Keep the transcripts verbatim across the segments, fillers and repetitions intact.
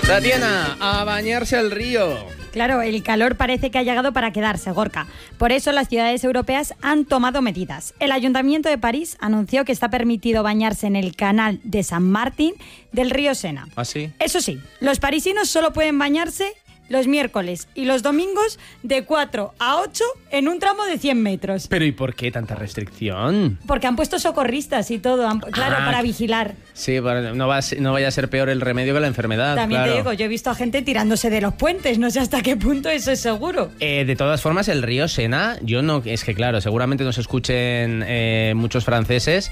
Tatiana, a bañarse al río. Claro, el calor parece que ha llegado para quedarse, Gorka. Por eso las ciudades europeas han tomado medidas. El Ayuntamiento de París anunció que está permitido bañarse en el canal de San Martín del río Sena. ¿Ah, sí? Eso sí, los parisinos solo pueden bañarse los miércoles y los domingos de cuatro a ocho en un tramo de cien metros. ¿Pero y por qué tanta restricción? Porque han puesto socorristas y todo, han, claro, Ah, para vigilar. Sí, para- no, va a ser- no vaya a ser peor el remedio que la enfermedad. También claro. te digo, yo he visto a gente tirándose de los puentes, no sé hasta qué punto eso es seguro. Eh, de todas formas, el río Sena, yo no, es que claro, seguramente nos escuchen eh, muchos franceses.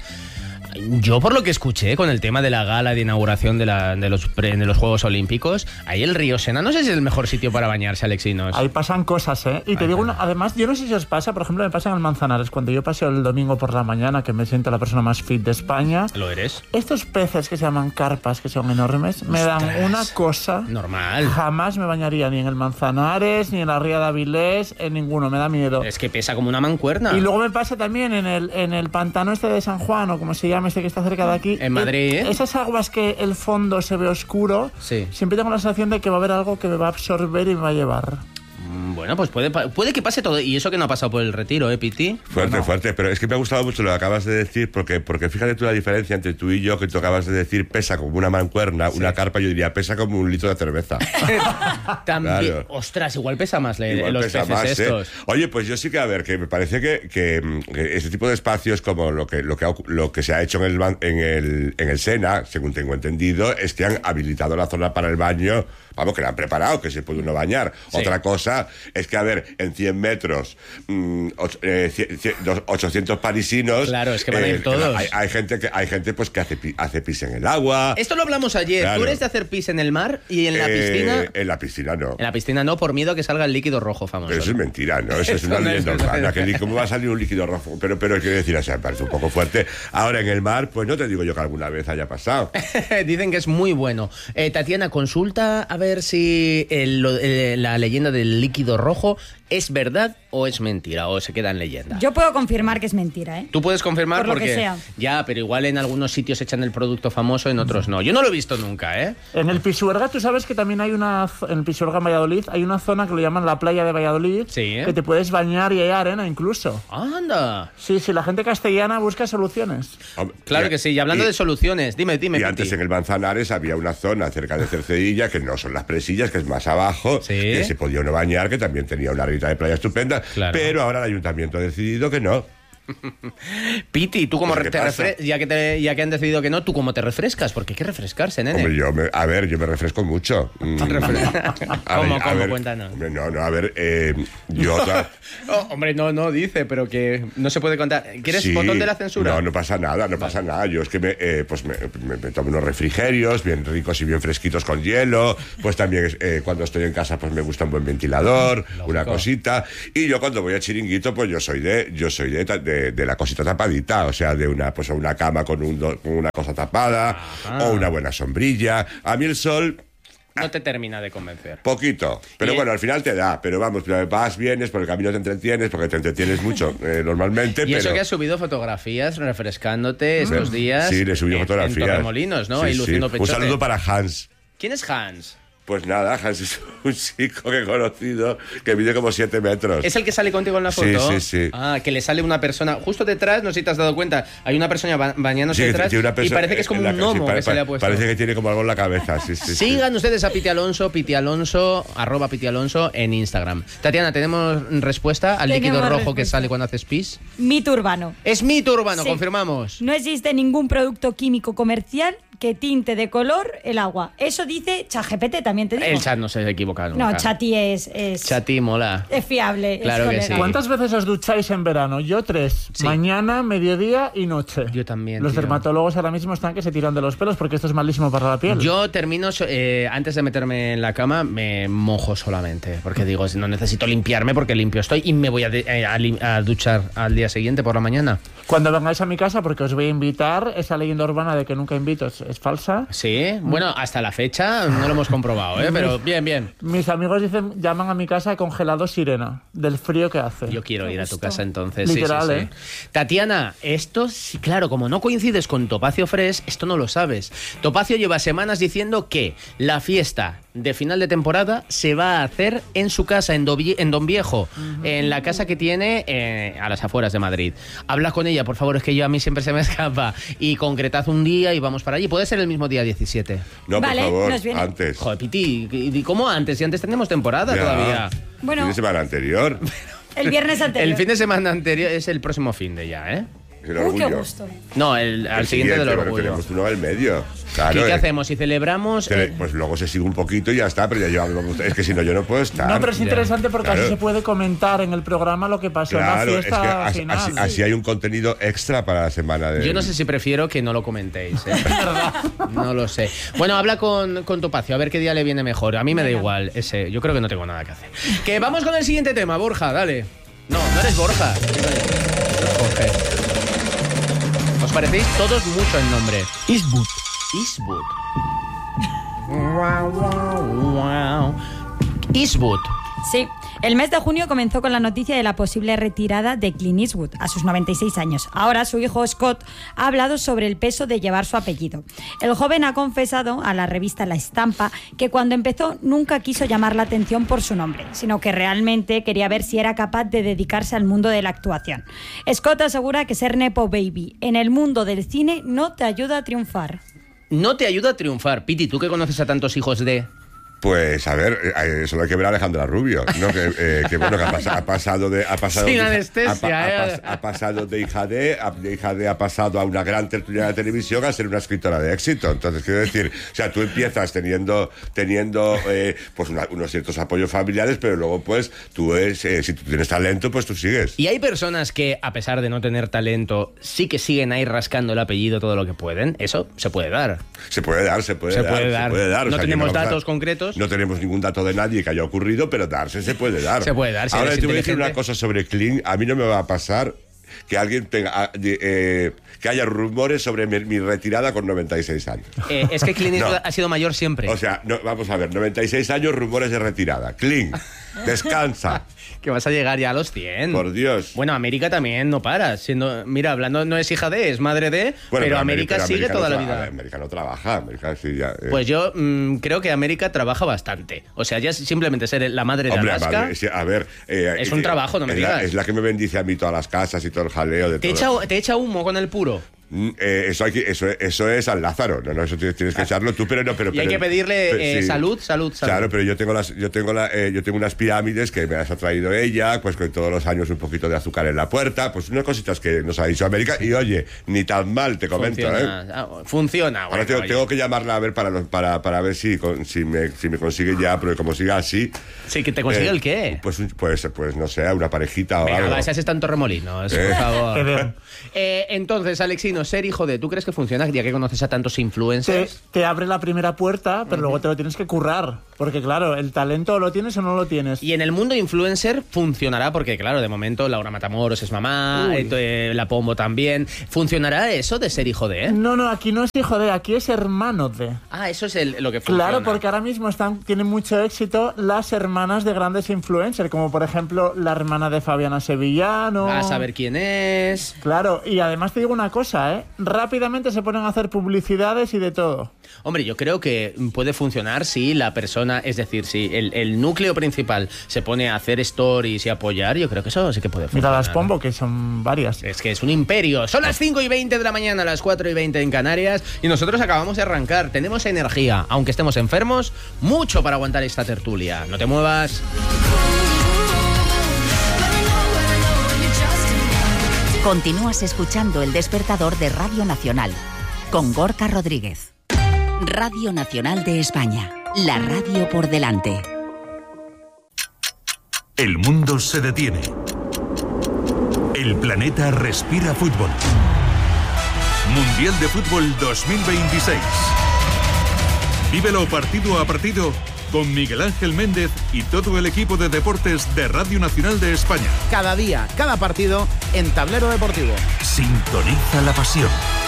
Yo por lo que escuché con el tema de la gala de inauguración de, la, de, los, pre- de los Juegos Olímpicos, ahí el río Sena no sé si es el mejor sitio para bañarse, Alexinos. Ahí pasan cosas, ¿eh? Y te Ahí digo, está. una, además, yo no sé si os pasa, por ejemplo, me pasa en el Manzanares, cuando yo paseo el domingo por la mañana, que me siento la persona más fit de España, ¿Lo eres? estos peces que se llaman carpas, que son enormes, me dan Ostras. una cosa... Normal. Jamás me bañaría ni en el Manzanares, ni en la Ría de Avilés, en ninguno, me da miedo. Es que pesa como una mancuerna. Y luego me pasa también en el, en el pantano este de San Juan, o como se llama este que está cerca de aquí. En Madrid, ¿eh? Esas aguas que el fondo se ve oscuro, Sí. siempre tengo la sensación de que va a haber algo que me va a absorber y me va a llevar. Mm, Bueno, pues puede, pa- puede que pase todo. Y eso que no ha pasado por el retiro, ¿eh, Piti? Fuerte, fuerte, pero es que me ha gustado mucho lo que acabas de decir, porque, porque fíjate tú la diferencia entre tú y yo, que tú acabas de decir pesa como una mancuerna, una carpa, yo diría pesa como un litro de cerveza. También. Claro. Ostras, igual pesa más le- Igual los pesa peces más, ¿eh? estos. Oye, pues yo sí que, a ver, que me parece que, que, mm, que este tipo de espacios como lo que, lo que, ha ocu- lo que se ha hecho en el, ban- en, el, en el Sena, según tengo entendido, es que han habilitado la zona para el baño, vamos, que la han preparado, que se puede uno bañar. Sí. Otra cosa es que, a ver, en cien metros, mm, och- eh, cien- cien- dos- ochocientos parisinos... Claro, es que van a ir todos. Hay, hay gente que hay gente pues que hace, pi- hace pis en el agua. Esto lo hablamos ayer. Claro. ¿Tú eres de hacer pis en el mar y en la Eh, piscina? En la piscina no. En la piscina no, por miedo a que salga el líquido rojo famoso. Pero eso es mentira, ¿no? Eso es Eso una no es leyenda verdad. urbana. Que, ¿cómo va a salir un líquido rojo? Pero, pero quiero decir, o sea, me parece un poco fuerte. Ahora en el mar, pues no te digo yo que alguna vez haya pasado. Dicen que es muy bueno. Eh, Tatiana, consulta a ver si el- lo- eh, la leyenda del líquido rojo es verdad o es mentira, o se queda en leyenda. Yo puedo confirmar que es mentira, ¿eh? Tú puedes confirmar Por lo porque que sea. ya, pero igual en algunos sitios echan el producto famoso, en otros no. Yo no lo he visto nunca, ¿eh? En el Pisuerga, tú sabes que también hay una... z- En el Pisuerga, en Valladolid, hay una zona que lo llaman la playa de Valladolid, Sí, ¿eh? que te puedes bañar y hay arena incluso. Anda. Sí, sí, la gente castellana busca soluciones. Hombre, Claro y- que sí. Y hablando y- de soluciones, dime, dime. Y Piti. antes en el Manzanares había una zona cerca de Cercedilla, que no son las Presillas, que es más abajo, Sí. que se podía uno bañar, que también tenía una rita de playa estupenda, Claro. pero ahora el ayuntamiento ha decidido que no. Piti, tú como Pues, ¿qué te pasa? refre- ya que te- ya que han decidido que no, tú cómo te refrescas, porque hay que refrescarse, nene. Hombre, yo me, a ver, yo me refresco mucho. Mm, a ¿Cómo, ver, a cómo? ver, Cuéntanos. hombre, no, no, a ver, eh, yo... otra- Oh, hombre, no, no dice, pero que no se puede contar. ¿Quieres Sí. botón de la censura? No, no pasa nada, no pasa nada. Yo es que me, eh, pues me, me- me tomo unos refrigerios bien ricos y bien fresquitos con hielo. Pues también eh, cuando estoy en casa pues me gusta un buen ventilador, una cosita. Y yo cuando voy a chiringuito pues yo soy de yo soy de, ta- de, de la cosita tapadita, o sea, de una pues una cama con, un, do- con una cosa tapada. Ajá. O una buena sombrilla. A mí el sol... No te termina de convencer. Poquito, pero Y- bueno, al final te da, pero vamos, vas, vienes, por el camino te entretienes, porque te entretienes mucho eh, normalmente, Y pero... eso que has subido fotografías refrescándote estos días. Sí, le he subido en- fotografías. En Torremolinos, ¿no? Sí, Ahí sí. luciendo Un pechote. saludo para Hans. ¿Quién es Hans? Pues nada, Hans es un chico que he conocido que mide como siete metros. ¿Es el que sale contigo en la Sí, foto? sí, sí. Ah, que le sale una persona. Justo detrás, no sé si te has dado cuenta, hay una persona ba- bañándose Sí, que detrás tiene una y persona parece que es como en la un ca- sí, gnomo pare- que se le ha pare- puesto. Parece que tiene como algo en la cabeza, sí, sí. sí. Sigan ustedes a Piti Alonso, Piti Alonso, arroba Piti Alonso en Instagram. Tatiana, ¿tenemos respuesta al Tenemos líquido rojo que respuesta. sale cuando haces pis? Mito urbano. Es mito urbano, Sí. confirmamos. No existe ningún producto químico comercial que tinte de color el agua. Eso dice ChatGPT, también te digo. El chat no se equivoca nunca. No, Chati es, es, Chati mola. es fiable. Claro es que colega. sí. ¿Cuántas veces os ducháis en verano? Yo tres. Sí. Mañana, mediodía y noche. Yo también, Los tío. dermatólogos ahora mismo están que se tiran de los pelos porque esto es malísimo para la piel. Yo termino, eh, antes de meterme en la cama, me mojo solamente. Porque digo, no necesito limpiarme porque limpio estoy y me voy a, de- eh, a lim- a duchar al día siguiente por la mañana. Cuando vengáis a mi casa, porque os voy a invitar, esa leyenda urbana de que nunca invito es, es falsa. Sí, bueno, hasta la fecha no lo hemos comprobado, ¿eh? Pero bien, bien. Mis amigos dicen, llaman a mi casa congelado sirena, del frío que hace. Yo quiero ir a tu gusto. casa entonces. Literal, sí, sí, sí. ¿eh? Tatiana, esto, sí, claro, como no coincides con Topacio Fresh, esto no lo sabes. Topacio lleva semanas diciendo que la fiesta de final de temporada se va a hacer en su casa, en, Dobie- en Don Viejo, uh-huh. en la casa que tiene eh, a las afueras de Madrid. Habla con ella, por favor, es que yo a mí siempre se me escapa. Y concretad un día y vamos para allí. ¿Puede ser el mismo día diecisiete? No, vale, por favor, nos viene. antes. Joder, Piti, ¿y cómo antes? Si antes tenemos temporada Ya. todavía. Bueno, Fin de semana anterior. el viernes anterior. El fin de semana anterior es el próximo fin de ya, ¿eh? El Uy, qué orgullo. gusto. No, el, al El siguiente del bueno, orgullo. tenemos uno al medio. Claro, ¿Qué, qué eh. hacemos? Si celebramos... Tele- eh, Pues luego se sigue un poquito y ya está, pero ya llevamos. Es que si no, yo no puedo estar. No, pero es interesante porque Claro. así se puede comentar en el programa lo que pasó Claro, en la es que fiesta así, final. así- así hay un contenido extra para la semana de. Yo no sé si prefiero que no lo comentéis. ¿eh? No lo sé. Bueno, habla con, con Topacio, a ver qué día le viene mejor. A mí me da Venga. igual. Ese, yo creo que no tengo nada que hacer. Que vamos con el siguiente tema, Borja, dale. No, no eres Borja. Eres Jorge. ¿Os parecéis todos mucho en nombre? Eastwood. Eastwood. Wow, wow, wow. Eastwood. Sí, el mes de junio comenzó con la noticia de la posible retirada de Clint Eastwood a sus noventa y seis años. Ahora su hijo Scott ha hablado sobre el peso de llevar su apellido. El joven ha confesado a la revista La Estampa que cuando empezó nunca quiso llamar la atención por su nombre, sino que realmente quería ver si era capaz de dedicarse al mundo de la actuación. Scott asegura que ser nepo baby en el mundo del cine no te ayuda a triunfar. No te ayuda a triunfar. Piti, tú que conoces a tantos hijos de... Pues a ver, eh, solo hay que ver a Alejandra Rubio, ¿no? Que, eh, que bueno, que ha, pas- ha pasado de. Ha pasado Sin de, anestesia, ha, pa- ha eh. pas- ha pasado de hija de. a- De hija de ha pasado a una gran tertuliana de televisión a ser una escritora de éxito. Entonces, quiero decir, o sea, tú empiezas teniendo teniendo eh, pues una- unos ciertos apoyos familiares, pero luego, pues, tú es, eh, si tú tienes talento, pues tú sigues. Y hay personas que, a pesar de no tener talento, sí que siguen ahí rascando el apellido todo lo que pueden. Eso se puede dar. Se puede dar, se puede Se dar. puede dar. Se puede dar. O No sea, que tenemos vamos a- datos concretos. No tenemos ningún dato de nadie que haya ocurrido, pero darse se puede dar. Se puede dar, si Ahora eres te voy a decir inteligente. una cosa sobre Clint. A mí no me va a pasar que alguien tenga ah, de- eh, que haya rumores sobre mi, mi retirada con noventa y seis años. Eh, es que Clint Eastwood No. ha sido mayor siempre. O sea, no, vamos a ver, noventa y seis años, rumores de retirada. Clint, descansa. Que vas a llegar ya a los cien. Por Dios. Bueno, América también no para. Siendo, mira, hablando no es hija de, es madre de, Bueno, pero América pero sigue América toda no la tra- vida. América no trabaja. América sí ya. eh. Pues yo mm, creo que América trabaja bastante. O sea, ya simplemente ser la madre de Hombre, Alaska. madre, sí, a ver. eh, Es un eh, trabajo, no me es la- digas. es la que me bendice a mí todas las casas y todo el jaleo de Te todo. echa, te echa humo con el puro. Mm, eh, eso, hay que, eso, eso es al Lázaro, no, no, eso tienes, tienes que echarlo tú, pero no, pero Y hay pero- que pedirle pero- eh, sí. salud, salud, salud. Claro, pero yo tengo las, yo tengo la, eh, yo tengo unas pirámides que me las ha traído ella, pues con todos los años un poquito de azúcar en la puerta, pues unas cositas que nos ha dicho América y oye, ni tan mal te comento, Funciona. ¿eh? Ah, funciona. Ahora bueno, tengo, oye. tengo que llamarla a ver para, los- para, para ver si, con- si, me, si me consigue ya, porque como siga así. Sí, que te consigue eh, el qué. Pues, un- pues, pues no sé, una parejita o Venga, algo. va, seas tanto remolinos, Eh. por favor. Edén. Eh, entonces, Alexino, ser hijo de, ¿tú crees que funciona? Ya que conoces a tantos Te, influencers. te abre la primera puerta, pero luego te lo tienes que currar. Porque claro, el talento lo tienes o no lo tienes. Y en el mundo influencer funcionará, porque claro, de momento Laura Matamoros es mamá, Uy. eh, eh, La Pombo también. ¿Funcionará eso de ser hijo de? eh? No, no, aquí no es hijo de, aquí es hermano de. Ah, eso es el- lo que funciona. Claro, porque ahora mismo están, tienen mucho éxito las hermanas de grandes influencers, como por ejemplo la hermana de Fabiana Sevillano. A saber quién es. Claro, y además te digo una cosa, ¿eh? Rápidamente se ponen a hacer publicidades y de todo. Hombre, yo creo que puede funcionar si la persona, es decir, si el, el núcleo principal se pone a hacer stories y apoyar, yo creo que eso sí que puede Mira funcionar. las Pombo, que son varias. Es que es un imperio. Son las cinco y veinte de la mañana, las cuatro y veinte en Canarias, y nosotros acabamos de arrancar. Tenemos energía, aunque estemos enfermos, mucho para aguantar esta tertulia. No te muevas. Continúas escuchando El Despertador de Radio Nacional con Gorka Rodríguez. Radio Nacional de España, la radio por delante. El mundo se detiene. El planeta respira fútbol. Mundial de Fútbol dos mil veintiséis. Vívelo partido a partido con Miguel Ángel Méndez y todo el equipo de deportes de Radio Nacional de España. Cada día, cada partido en Tablero Deportivo. Sintoniza la pasión.